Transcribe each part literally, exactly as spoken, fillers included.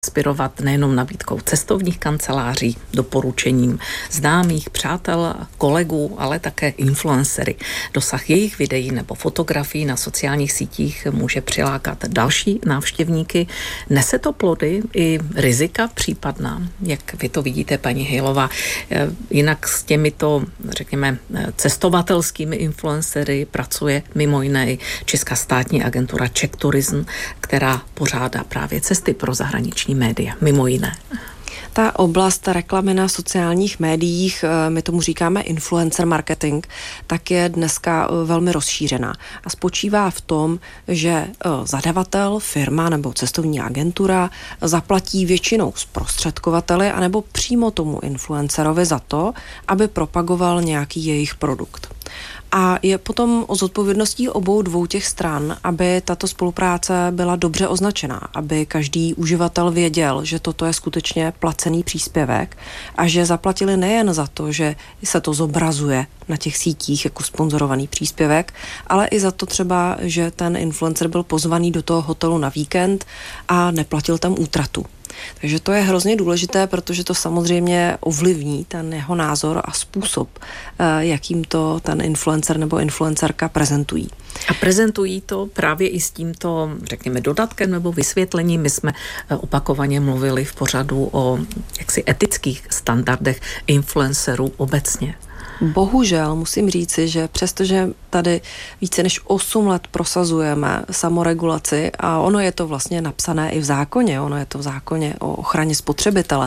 inspirovat nejenom nabídkou cestovních kanceláří, doporučením známých, přátel, kolegů, ale také influencery. Dosah jejich videí nebo fotografií na sociálních sítích může přilákat další návštěvníky. Nese to plody i rizika případná, jak vy to vidíte, paní Hejlová. Jinak s těmito, řekněme, cestovatelskými influencery pracuje mimo jiné Česká státní agentura Czech Tourism, která pořádá právě cesty pro zahraniční média, mimo jiné. Ta oblast reklamy na sociálních médiích, my tomu říkáme influencer marketing, tak je dneska velmi rozšířená a spočívá v tom, že zadavatel, firma nebo cestovní agentura zaplatí většinou zprostředkovateli anebo přímo tomu influencerovi za to, aby propagoval nějaký jejich produkt. A je potom o zodpovědností obou dvou těch stran, aby tato spolupráce byla dobře označená, aby každý uživatel věděl, že toto je skutečně placený příspěvek a že zaplatili nejen za to, že se to zobrazuje na těch sítích jako sponzorovaný příspěvek, ale i za to třeba, že ten influencer byl pozvaný do toho hotelu na víkend a neplatil tam útratu. Takže to je hrozně důležité, protože to samozřejmě ovlivní ten jeho názor a způsob, jakým to ten influencer nebo influencerka prezentují. A prezentují to právě i s tímto, řekněme, dodatkem nebo vysvětlením. My jsme opakovaně mluvili v pořadu o jaksi etických standardech influencerů obecně. Bohužel musím říci, že přestože tady více než osm let prosazujeme samoregulaci a ono je to vlastně napsané i v zákoně, ono je to v zákoně o ochraně spotřebitele,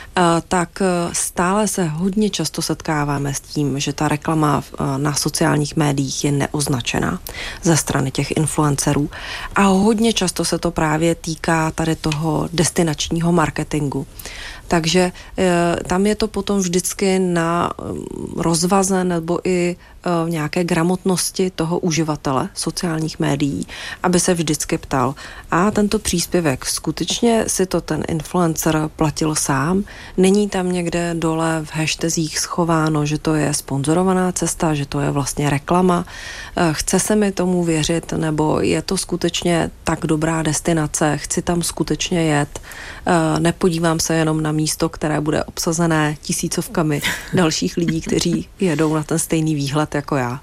tak stále se hodně často setkáváme s tím, že ta reklama na sociálních médiích je neoznačená ze strany těch influencerů a hodně často se to právě týká tady toho destinačního marketingu. Takže e, tam je to potom vždycky na rozvaze nebo i e, nějaké gramotnosti toho uživatele sociálních médií, aby se vždycky ptal. A tento příspěvek skutečně si to ten influencer platil sám? Není tam někde dole v hashtazích schováno, že to je sponzorovaná cesta, že to je vlastně reklama? E, chce se mi tomu věřit, nebo je to skutečně tak dobrá destinace? Chci tam skutečně jet? E, nepodívám se jenom na místo, které bude obsazené tisícovkami dalších lidí, kteří jedou na ten stejný výhled jako já.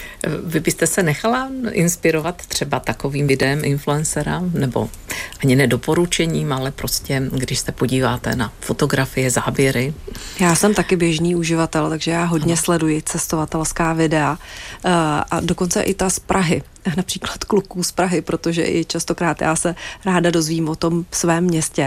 Vy byste se nechala inspirovat třeba takovým videem influencera, nebo ani nedoporučením, ale prostě, když se podíváte na fotografie, záběry? Já jsem taky běžný uživatel, takže já hodně ano. sleduji cestovatelská videa a dokonce i ta z Prahy. Například kluků z Prahy, protože i častokrát já se ráda dozvím o tom svém městě,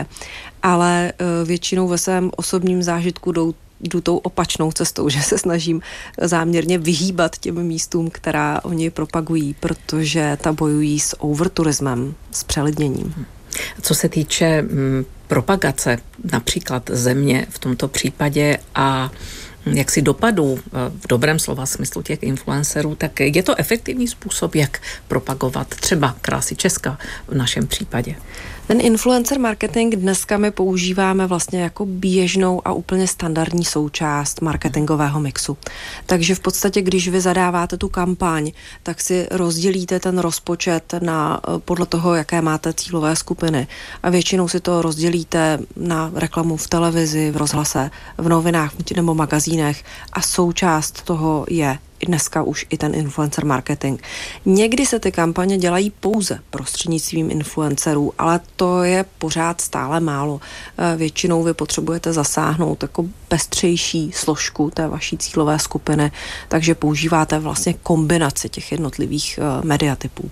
ale většinou ve svém osobním zážitku jdou jdu tou opačnou cestou, že se snažím záměrně vyhýbat těm místům, která oni propagují, protože ta bojují s overturismem, s přelidněním. Co se týče m, propagace například země v tomto případě a jaksi dopadů v dobrém slova smyslu těch influencerů, tak je to efektivní způsob, jak propagovat třeba krásy Česka v našem případě. Ten influencer marketing dneska my používáme vlastně jako běžnou a úplně standardní součást marketingového mixu. Takže v podstatě, když vy zadáváte tu kampaň, tak si rozdělíte ten rozpočet na, podle toho, jaké máte cílové skupiny. A většinou si to rozdělíte na reklamu v televizi, v rozhlase, v novinách nebo magazínech a součást toho je dneska už i ten influencer marketing. Někdy se ty kampaně dělají pouze prostřednictvím influencerů, ale to je pořád stále málo. Většinou vy potřebujete zasáhnout jako pestřejší složku té vaší cílové skupiny, takže používáte vlastně kombinaci těch jednotlivých mediatypů.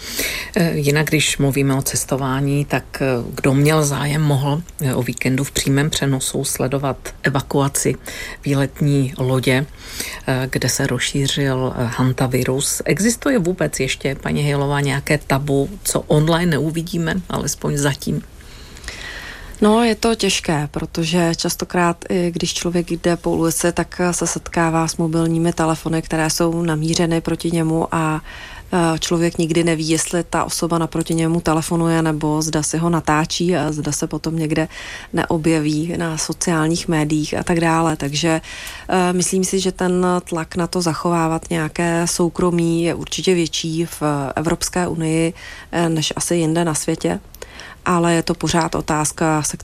Jinak, když mluvíme o cestování, tak kdo měl zájem, mohl o víkendu v přímém přenosu sledovat evakuaci výletní lodě, kde se rozšířil hantavirus. Existuje vůbec ještě, paní Hejlová, nějaké tabu, co online neuvidíme, alespoň zatím? No, je to těžké, protože častokrát, když člověk jde po ulici, tak se setkává s mobilními telefony, které jsou namířeny proti němu a člověk nikdy neví, jestli ta osoba naproti němu telefonuje nebo zda si ho natáčí a zda se potom někde neobjeví na sociálních médiích a tak dále. Takže uh, myslím si, že ten tlak na to zachovávat nějaké soukromí je určitě větší v Evropské unii než asi jinde na světě. ale je to pořád otázka, se